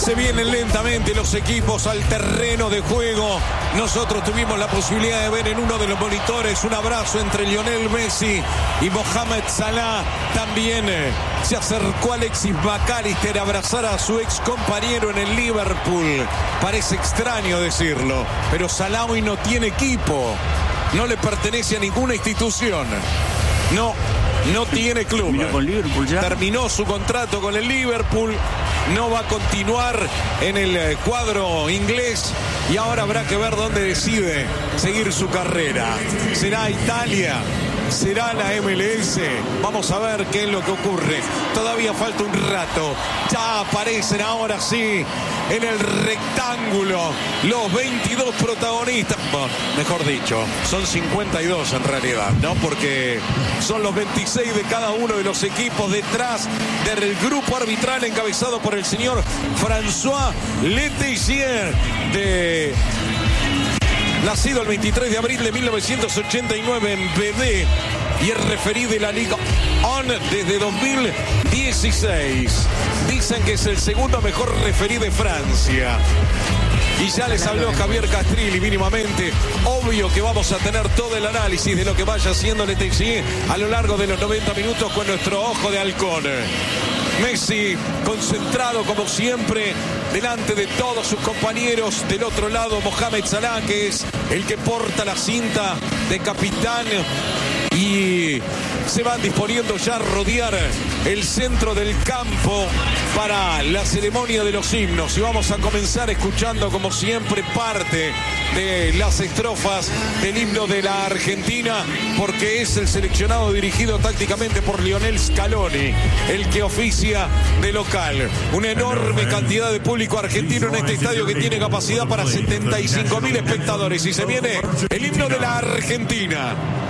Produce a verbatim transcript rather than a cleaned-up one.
Se vienen lentamente los equipos al terreno de juego. Nosotros tuvimos la posibilidad de ver en uno de los monitores un abrazo entre Lionel Messi y Mohamed Salah. También eh, se acercó Alexis McAllister a abrazar a su ex compañero en el Liverpool. Parece extraño decirlo, pero Salah hoy no tiene equipo. No le pertenece a ninguna institución. No, no tiene club. Terminó con Liverpool ya. Terminó su contrato con el Liverpool. No va a continuar en el cuadro inglés y ahora habrá que ver dónde decide seguir su carrera. ¿Será Italia? ¿Será la M L S? Vamos a ver qué es lo que ocurre. Todavía falta un rato. Ya aparecen ahora sí en el rectángulo los veintidós protagonistas. Bueno, mejor dicho, son cincuenta y dos en realidad, ¿no? Porque son los veintiséis de cada uno de los equipos detrás del grupo arbitral encabezado por el señor François Letessier, de... nacido el veintitrés de abril de mil novecientos ochenta y nueve en B D y el referí de la Liga On desde dos mil dieciséis. Dicen que es el segundo mejor referí de Francia. Y ya les habló Javier Castrilli mínimamente. Obvio que vamos a tener todo el análisis de lo que vaya haciendo Letessier a lo largo de los noventa minutos con nuestro ojo de halcón. Messi concentrado como siempre delante de todos sus compañeros. Del otro lado Mohamed Salah, que es el que porta la cinta de capitán, y se van disponiendo ya a rodear el centro del campo para la ceremonia de los himnos. Y vamos a comenzar escuchando como siempre parte de las estrofas del himno de la Argentina, porque es el seleccionado dirigido tácticamente por Lionel Scaloni el que oficia de local. Una enorme cantidad de público argentino en este estadio que tiene capacidad para setenta y cinco mil espectadores. Y se viene el himno de la Argentina.